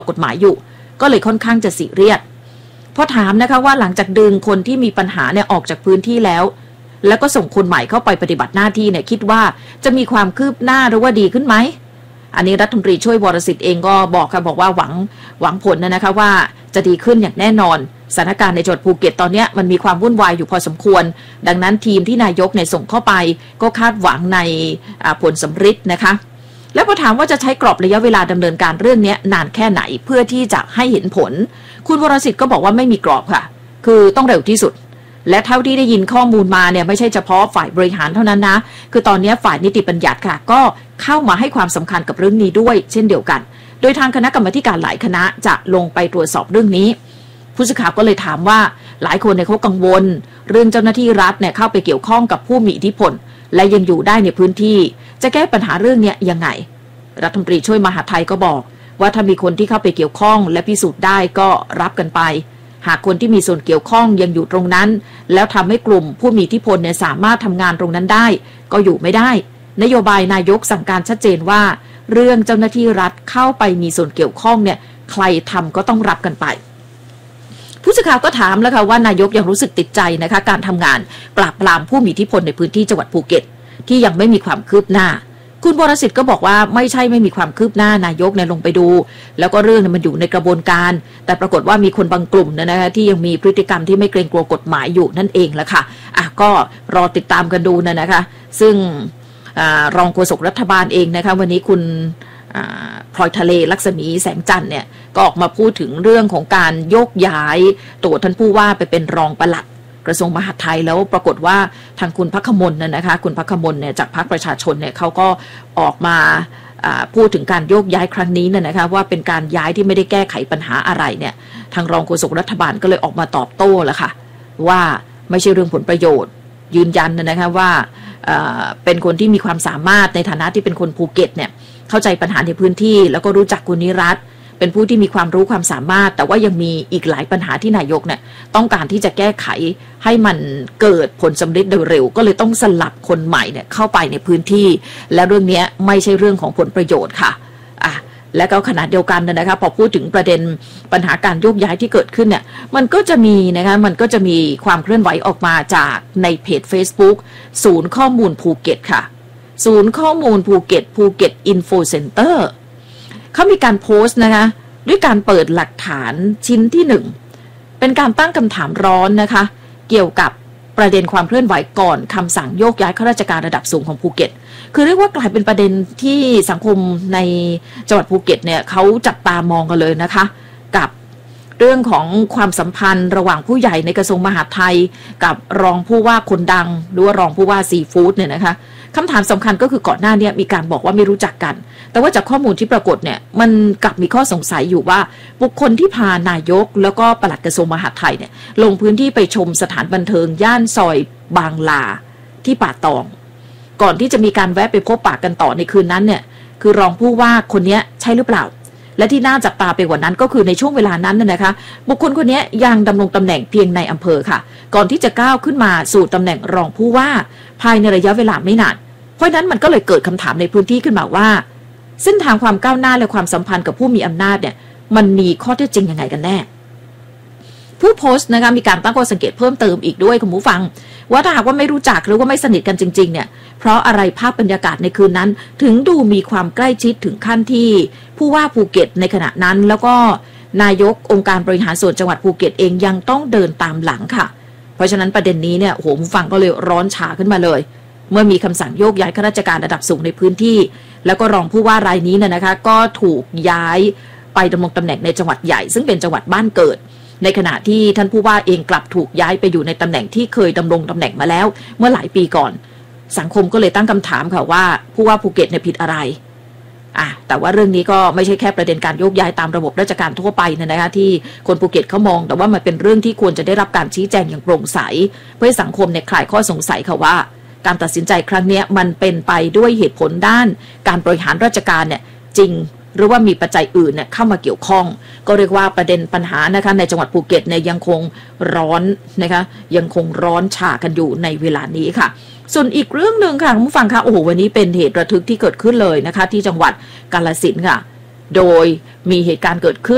กฎหมายอยู่ก็เลยค่อนข้างจะซีเรียสพอถามนะคะว่าหลังจากดึงคนที่มีปัญหาเนี่ยออกจากพื้นที่แล้วก็ส่งคนใหม่เข้าไปปฏิบัติหน้าที่เนี่ยคิดว่าจะมีความคืบหน้าหรือว่าดีขึ้นไหมอันนี้รัฐมนตรีช่วยวรสิทธิ์เองก็บอกค่ะบอกว่าหวังผลนะคะว่าจะดีขึ้นอย่างแน่นอนสถานการณ์ในจังหวัดภูเก็ตตอนนี้มันมีความวุ่นวายอยู่พอสมควรดังนั้นทีมที่นายกเนี่ยส่งเข้าไปก็คาดหวังในผลสำฤทธิ์นะคะแล้วพอถามว่าจะใช้กรอบระยะเวลาดำเนินการเรื่องนี้นานแค่ไหนเพื่อที่จะให้เห็นผลคุณวรสิทธิ์ก็บอกว่าไม่มีกรอบค่ะคือต้องเร็วที่สุดและเท่าที่ได้ยินข้อมูลมาเนี่ยไม่ใช่เฉพาะฝ่ายบริหารเท่านั้นนะคือตอนนี้ฝ่ายนิติบัญญัติค่ะก็เข้ามาให้ความสำคัญกับเรื่องนี้ด้วยเช่นเดียวกันโดยทางคณะกรรมาการหลายคณะจะลงไปตรวจสอบเรื่องนี้ผู้สื่อข่าวก็เลยถามว่าหลายคนเนี่ยเขากังวลเรื่องเจ้าหน้าที่รัฐเนี่ยเข้าไปเกี่ยวข้องกับผู้มีอิทธิพลและยังอยู่ได้ในพื้นที่จะแก้ปัญหาเรื่องนี้ยังไงรัฐมนตรีช่วยมหาดไทยก็บอกว่าถ้ามีคนที่เข้าไปเกี่ยวข้องและพิสูจน์ได้ก็รับกันไปหากคนที่มีส่วนเกี่ยวข้องยังอยู่ตรงนั้นแล้วทำให้กลุ่มผู้มีอิทธิพลเนี่ยสามารถทำงานตรงนั้นได้ก็อยู่ไม่ได้นโยบายนายกสั่งการชัดเจนว่าเรื่องเจ้าหน้าที่รัฐเข้าไปมีส่วนเกี่ยวข้องเนี่ยใครทำก็ต้องรับกันไปผู้สื่อข่าวก็ถามแล้วค่ะว่านายกยังรู้สึกติดใจนะคะการทำงานปราบปรามผู้มีอิทธิพลในพื้นที่จังหวัดภูเก็ตที่ยังไม่มีความคืบหน้าคุณวรสิทธิ์ก็บอกว่าไม่ใช่ไม่มีความคืบหน้านายกเนี่ยลงไปดูแล้วก็เรื่องมันอยู่ในกระบวนการแต่ปรากฏว่ามีคนบางกลุ่มนะคะที่ยังมีพฤติกรรมที่ไม่เกรงกลัวกฎหมายอยู่นั่นเองแหละค่ะก็รอติดตามกันดูนะคะซึ่งรองโฆษกรัฐบาลเองนะคะวันนี้คุณพลอยทะเลลักษมีแสงจันทร์เนี่ยก็ออกมาพูดถึงเรื่องของการโยกย้ายตัวท่านผู้ว่าไปเป็นรองปลัดกระทรวงมหาดไทยแล้วปรากฏว่าทางคุณภัคมลนะคะคุณภัคมลเนี่ยจากพรรคประชาชนเนี่ยเขาก็ออกมาพูดถึงการโยกย้ายครั้งนี้นะคะว่าเป็นการย้ายที่ไม่ได้แก้ไขปัญหาอะไรเนี่ยทางรองโฆษกรัฐบาลก็เลยออกมาตอบโต้แล้วค่ะว่าไม่ใช่เรื่องผลประโยชน์ยืนยันนะคะว่าเป็นคนที่มีความสามารถในฐานะที่เป็นคนภูเก็ตเนี่ยเข้าใจปัญหาในพื้นที่แล้วก็รู้จักคุณนิรัตน์เป็นผู้ที่มีความรู้ความสามารถแต่ว่ายังมีอีกหลายปัญหาที่นายกเนี่ยต้องการที่จะแก้ไขให้มันเกิดผลสำเร็จโดยเร็วก็เลยต้องสลับคนใหม่เนี่ยเข้าไปในพื้นที่และเรื่องนี้ไม่ใช่เรื่องของผลประโยชน์ค่ะและก็ขณะเดียวกันนะคะพอพูดถึงประเด็นปัญหาการโยกย้ายที่เกิดขึ้นเนี่ยมันก็จะมีนะคะมันก็จะมีความเคลื่อนไหวออกมาจากในเพจ Facebook ศูนย์ข้อมูลภูเก็ตค่ะศูนย์ข้อมูลภูเก็ตอินโฟเซ็นเตอร์เขามีการโพสต์นะคะด้วยการเปิดหลักฐานชิ้นที่1เป็นการตั้งคำถามร้อนนะคะเกี่ยวกับประเด็นความเคลื่อนไหวก่อนคำสั่งโยกย้ายข้าราชการระดับสูงของภูเก็ตคือเรียกว่ากลายเป็นประเด็นที่สังคมในจังหวัดภูเก็ตเนี่ยเขาจับตามองกันเลยนะคะกับเรื่องของความสัมพันธ์ระหว่างผู้ใหญ่ในกระทรวงมหาดไทยกับรองผู้ว่าคนดังหรือว่ารองผู้ว่าซีฟู้ดเนี่ยนะคะคำถามสำคัญก็คือก่อนหน้านี้มีการบอกว่าไม่รู้จักกันแต่ว่าจากข้อมูลที่ปรากฏเนี่ยมันกลับมีข้อสงสัยอยู่ว่าบุคคลที่พานายกแล้วก็ปลัดกระทรวงมหาดไทยเนี่ยลงพื้นที่ไปชมสถานบันเทิงย่านซอยบางลาที่ป่าตองก่อนที่จะมีการแวะไปพบปะกันต่อในคืนนั้นเนี่ยคือรองผู้ว่าคนนี้ใช่หรือเปล่าและที่น่าจับตาไปกว่านั้นก็คือในช่วงเวลานั้นนะคะบุคคลคนนี้ยังดำรงตำแหน่งเพียงในอำเภอค่ะก่อนที่จะก้าวขึ้นมาสู่ตำแหน่งรองผู้ว่าภายในระยะเวลาไม่นานเพราะนั้นมันก็เลยเกิดคำถามในพื้นที่ขึ้นมาว่าเส้นทางความก้าวหน้าและความสัมพันธ์กับผู้มีอำนาจเนี่ยมันมีข้อเท็จจริงยังไงกันแน่ผู้โพสต์นะคะมีการตั้งข้อสังเกตเพิ่มเติมอีกด้วยคุณผู้ฟังว่าถ้าหากว่าไม่รู้จักหรือว่าไม่สนิทกันจริงๆเนี่ยเพราะอะไรภาพบรรยากาศในคืนนั้นถึงดูมีความใกล้ชิดถึงขั้นที่ผู้ว่าภูเก็ตในขณะนั้นแล้วก็นายกองค์การบริหารส่วนจังหวัดภูเก็ตเองยังต้องเดินตามหลังค่ะเพราะฉะนั้นประเด็นนี้เนี่ยโหผู้ฟังก็เลยร้อนฉาขึ้นมาเลยเมื่อมีคำสั่งโยกย้ายข้าราชการระดับสูงในพื้นที่แล้วก็รองผู้ว่ารายนี้นะคะก็ถูกย้ายไปดำรงตำแหน่งในจังหวัดใหญ่ซึ่งเป็นจังหวัดบ้านเกิดในขณะที่ท่านผู้ว่าเองกลับถูกย้ายไปอยู่ในตำแหน่งที่เคยดำรงตำแหน่งมาแล้วเมื่อหลายปีก่อนสังคมก็เลยตั้งคำถามค่ะว่าผู้ว่าภูเก็ตเนี่ยผิดอะไรแต่ว่าเรื่องนี้ก็ไม่ใช่แค่ประเด็นการโยกย้ายตามระบบราชการทั่วไปนะคะที่คนภูเก็ตเขามองแต่ว่ามันเป็นเรื่องที่ควรจะได้รับการชี้แจงอย่างโปร่งใสเพื่อให้สังคมเนี่ยคลายข้อสงสัยค่ะว่าการตัดสินใจครั้งนี้มันเป็นไปด้วยเหตุผลด้านการบริหารราชการเนี่ยจริงหรือว่ามีปัจจัยอื่นเนี่ยเข้ามาเกี่ยวข้องก็เรียกว่าประเด็นปัญหานะคะในจังหวัดภูเก็ตเนี่ยยังคงร้อนนะคะยังคงร้อนฉากันอยู่ในเวลานี้ค่ะส่วนอีกเรื่องนึงค่ะคุณผู้ฟังคะโอ้โหวันนี้เป็นเหตุระทึกที่เกิดขึ้นเลยนะคะที่จังหวัดกาฬสินธุ์ค่ะโดยมีเหตุการณ์เกิดขึ้น